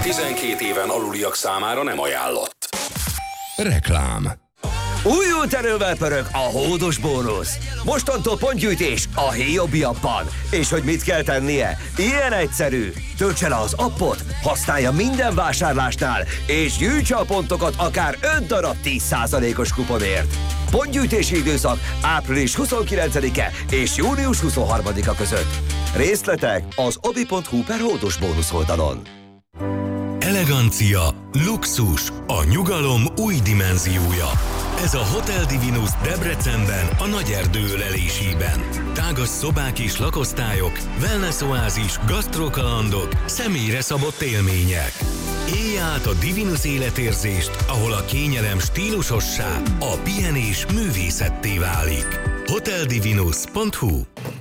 12 éven aluliak számára nem ajánlott. Reklám. Újult erővel pörög a hódos bónusz. Mostantól pontgyűjtés a Héjobi appban. És hogy mit kell tennie? Ilyen egyszerű. Töltse le az appot, használja minden vásárlásnál, és gyűjtse a pontokat akár 5 darab 10%-os kuponért. Pontgyűjtési időszak április 29-e és június 23-a között. Részletek az obi.hu/hódos bónusz oldalon. Elegancia, luxus, a nyugalom új dimenziója. Ez a Hotel Divinus Debrecenben, a Nagyerdő ölelésében. Tágas szobák és lakosztályok, wellness oázis, gasztrokalandok, személyre szabott élmények. Élj át a Divinus életérzést, ahol a kényelem stílusossá, a pihenés művészetté válik. hoteldivinus.hu.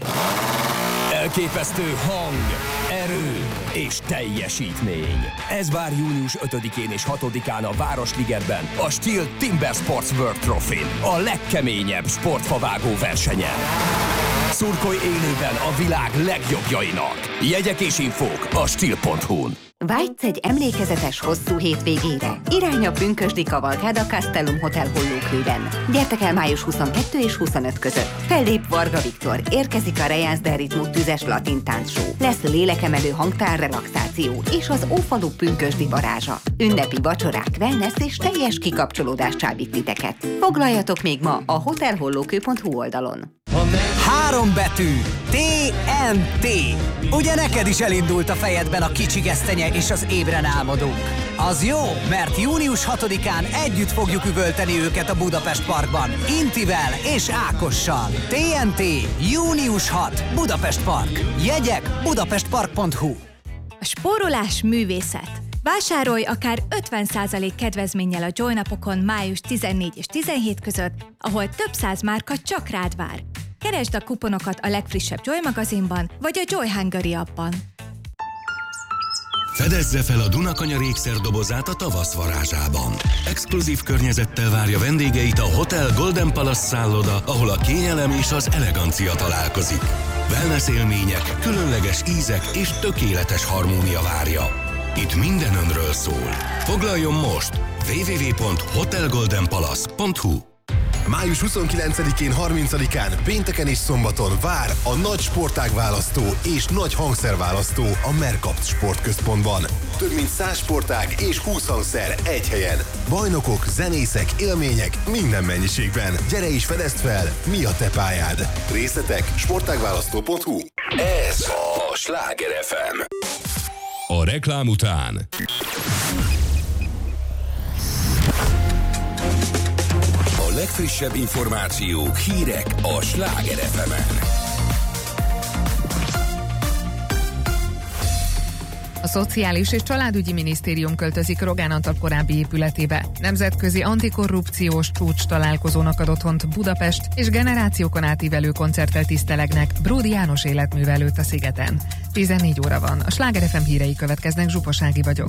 Elképesztő hang, erő és teljesítmény. Ez vár június 5-én és 6-án a Városligetben, a Steel Timber Sports World Trophy, a legkeményebb sportfavágó versenyen. Szurkolj élőben a világ legjobbjainak. Jegyek és infók a Steel.hu-n. Vágysz egy emlékezetes hosszú hétvégére? Irány a pünkösdi kavalkád a Castellum Hotel Hollókőben. Gyertek el május 22 és 25 között. Fellép Varga Viktor, érkezik a Rejász del Ritmus tüzes latin táncshow. Lesz lélekemelő hangtár relaxáció és az Ófalu pünkösdi varázsa. Ünnepi vacsorák, wellness és teljes kikapcsolódás csábít titeket. Foglaljatok még ma a hotelhollókő.hu oldalon. 3 betű. TNT. Ugye neked is elindult a fejedben a Kicsi Gesztenye és az Ébren álmodunk? Az jó, mert június 6-án együtt fogjuk üvölteni őket a Budapest Parkban, Intivel és Ákossal. TNT. Június 6. Budapest Park. Jegyek budapestpark.hu. A spórolás művészet. Vásárolj akár 50% kedvezménnyel a Joy napokon május 14 és 17 között, ahol több száz márka csak rád vár. Keresd a kuponokat a legfrissebb Joy magazinban, vagy a Joy Hungary appban. Fedezze fel a Dunakanyar ékszerdobozát a tavasz varázsában. Exkluzív környezettel várja vendégeit a Hotel Golden Palace szálloda, ahol a kényelem és az elegancia találkozik. Wellness élmények, különleges ízek és tökéletes harmónia várja. Itt minden önről szól. Foglaljon most! www.hotelgoldenpalace.hu. Május 29-én, 30-án, pénteken és szombaton vár a nagy sportágválasztó és nagy hangszerválasztó a Mercapt Sportközpontban. Több mint 100 sportág és 20 hangszer egy helyen. Bajnokok, zenészek, élmények minden mennyiségben. Gyere és fedezd fel, mi a te pályád. Részletek sportágválasztó.hu. Ez a Sláger FM. A reklám után A legfrissebb információk, hírek a Sláger FM-en. A Szociális és Családügyi Minisztérium költözik Rogán Antal korábbi épületébe. Nemzetközi antikorrupciós csúcs találkozónak ad otthont Budapest, és generációkon átívelő koncerttel tisztelegnek Bródi János életműve előtt a szigeten. 14 óra van. A Sláger FM hírei következnek, Zsupas Ági vagyok.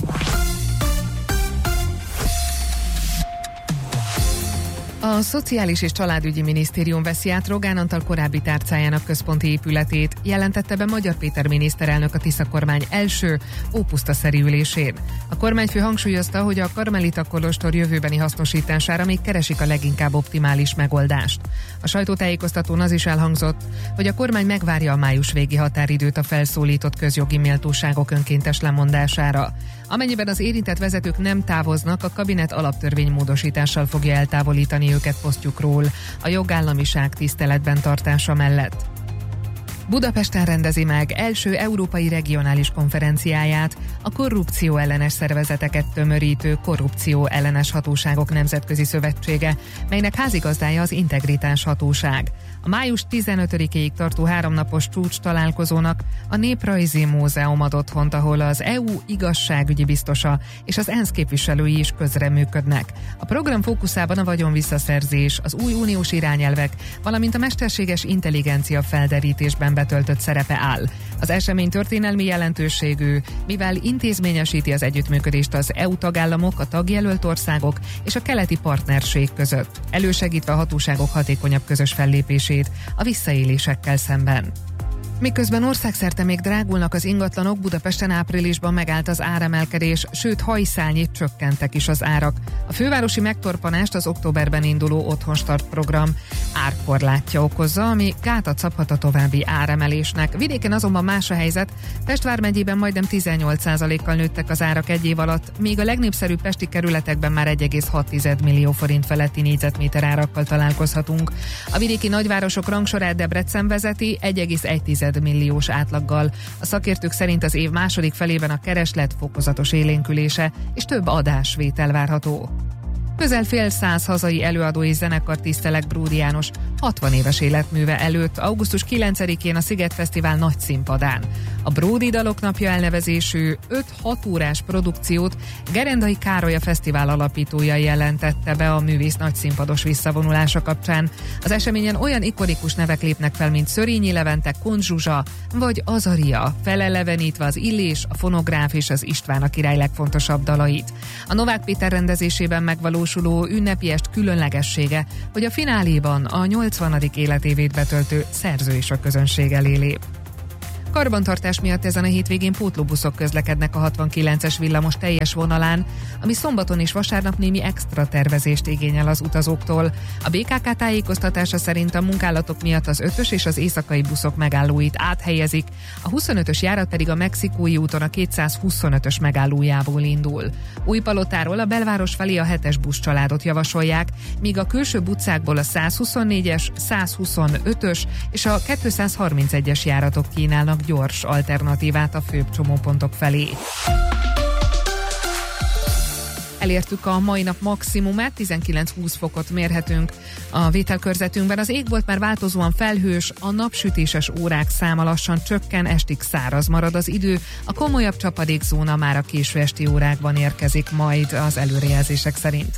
A Szociális és Családügyi Minisztérium veszi át Rogán Antal korábbi tárcájának központi épületét, jelentette be Magyar Péter miniszterelnök a Tisza kormány első ópusztaszerű ülésén. A kormányfő hangsúlyozta, hogy a karmelita kolostor jövőbeni hasznosítására még keresik a leginkább optimális megoldást. A sajtótájékoztatón az is elhangzott, hogy a kormány megvárja a május végi határidőt a felszólított közjogi méltóságok önkéntes lemondására. Amennyiben az érintett vezetők nem távoznak, a kabinet alaptörvénymódosítással fogja eltávolítani őket posztjukról a jogállamiság tiszteletben tartása mellett. Budapesten rendezi meg első európai regionális konferenciáját a korrupció ellenes szervezeteket tömörítő Korrupció ellenes hatóságok nemzetközi szövetsége, melynek házigazdája az Integritás Hatóság. A május 15-ig tartó 3 napos csúcs találkozónak a Néprajzi Múzeum ad otthont, ahol az EU igazságügyi biztosa és az ENSZ képviselői is közreműködnek. A program fókuszában a vagyonvisszaszerzés, az új uniós irányelvek, valamint a mesterséges intelligencia felderítésben betöltött szerepe áll. Az esemény történelmi jelentőségű, mivel intézményesíti az együttműködést az EU tagállamok, a tagjelölt országok és a keleti partnerség között, elősegítve a hatóságok hatékonyabb közös fellépését a visszaélésekkel szemben. Miközben országszerte még drágulnak az ingatlanok, Budapesten áprilisban megállt az áremelkedés, sőt hajszálnyit csökkentek is az árak. A fővárosi megtorpanást az októberben induló Otthonstart program árkorlátja okozza, ami gátat szabhat a további áremelésnek. Vidéken azonban más a helyzet, Pest vármegyében majdnem 18%-kal nőttek az árak egy év alatt, míg a legnépszerűbb pesti kerületekben már 1,6 millió forint feletti négyzetméter árakkal találkozhatunk. A vidéki nagyvárosok rangsorát Debrecen vezeti 1,1 milliós átlaggal. A szakértők szerint az év második felében a kereslet fokozatos élénkülése és több adásvétel várható. Közel fél száz hazai előadó és zenekar tiszteleg Bródi János 60 éves életműve előtt augusztus 9-én a Sziget Fesztivál nagy színpadán. A Bródi Dalok Napja elnevezésű 5-6 órás produkciót Gerendai Károly, a fesztivál alapítója jelentette be a művész nagyszínpados visszavonulása kapcsán. Az eseményen olyan ikonikus nevek lépnek fel, mint Szörényi Levente, Kont Zsuzsa vagy Azaria, felelevenítve az Illés, a Fonográf és az István a király legfontosabb dalait. A Novák Péter rendezésében megvalósuló ünnepiest különlegessége, hogy a fináléban a 80. életévét betöltő szerző is a közönség elé lép. Karbantartás miatt ezen a hétvégén pótlóbuszok közlekednek a 69-es villamos teljes vonalán, ami szombaton és vasárnap némi extra tervezést igényel az utazóktól. A BKK tájékoztatása szerint a munkálatok miatt az 5-ös és az éjszakai buszok megállóit áthelyezik, a 25-ös járat pedig a Mexikói úton a 225-ös megállójából indul. Újpalotáról a belváros felé a 7-es buszcsaládot javasolják, míg a külsőbb utcákból a 124-es, 125-ös és a 231-es járatok kínálnak gyors alternatívát a főbb csomópontok felé. Elértük a mai nap maximumát, 19-20 fokot mérhetünk a vételkörzetünkben. Az égbolt már változóan felhős, a napsütéses órák száma lassan csökken, estig száraz marad az idő, a komolyabb csapadékzóna már a késő esti órákban érkezik majd az előrejelzések szerint.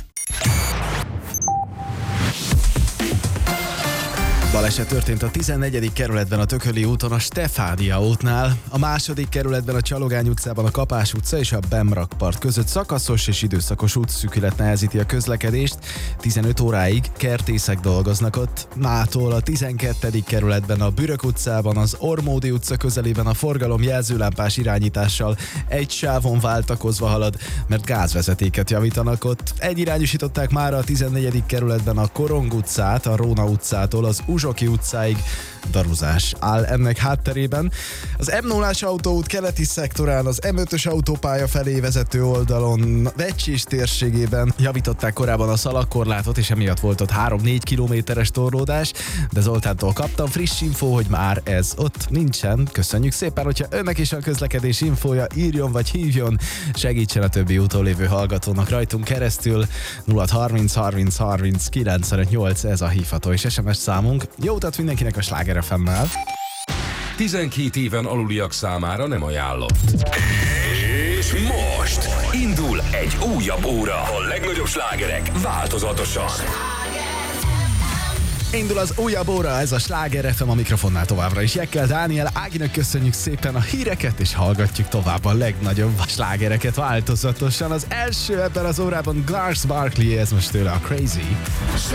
Baleset történt a 14. kerületben a Tököli úton a Stefánia útnál, a második kerületben a Csalogány utcában a Kapás utca és a Bemrakpart között szakaszos és időszakos útszűkület nehezíti a közlekedést. 15 óráig kertészek dolgoznak ott. Mától a 12. kerületben a Bürök utcában, az Ormódi utca közelében a forgalom jelzőlámpás irányítással egy sávon váltakozva halad, mert gázvezetéket javítanak ott. Egyirányosították már a 14. kerületben a Korong utcát, a Róna utcától az Uzsoki utcáig. Daruzás áll ennek hátterében. Az M0-as autóút keleti szektorán az M5-ös autópálya felé vezető oldalon Vecsés térségében javították korábban a szalagkorlátot, és emiatt volt ott 3-4 kilométeres torlódás, de Zoltántól kaptam friss info, hogy már ez ott nincsen. Köszönjük szépen, hogyha önnek is a közlekedés infója, írjon vagy hívjon, segítsen a többi úton lévő hallgatónak rajtunk keresztül. 0630 30 30 958, ez a hívható és SMS számunk. Jó utat mindenkinek a Sláger FM-mel. 12 éven aluliak számára nem ajánlott. És most indul egy újabb óra. A legnagyobb slágerek változatosan. Indul az újabb óra, ez a Sláger FM, a mikrofonnál továbbra is Jekkel Dániel. Áginak köszönjük szépen a híreket, és hallgatjuk tovább a legnagyobb slágereket változatosan. Az első ebben az órában Gnarls Barkley, ez most tőle a Crazy.